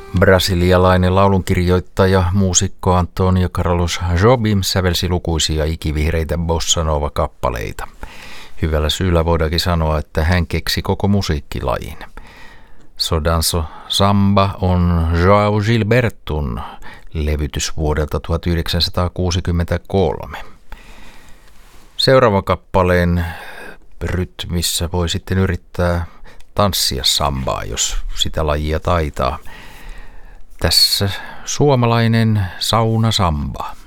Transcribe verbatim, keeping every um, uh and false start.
Brasilialainen laulunkirjoittaja, muusikko Antonio Carlos Jobim sävelsi lukuisia ikivihreitä bossa nova-kappaleita. Hyvällä syyllä voidaankin sanoa, että hän keksi koko musiikkilajin. Sodanso Samba on João Gilberton levytys vuodelta tuhatyhdeksänsataakuusikymmentäkolme. Seuraavan kappaleen rytmissä voi sitten yrittää tanssia sambaa, jos sitä lajia taitaa. Tässä suomalainen saunasamba.